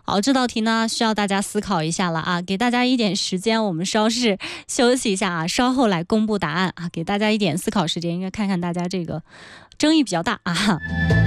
好，这道题呢需要大家思考一下了啊，给大家一点时间，我们稍事休息一下啊，稍后来公布答案啊，给大家一点思考时间，应该看看大家这个争议比较大啊。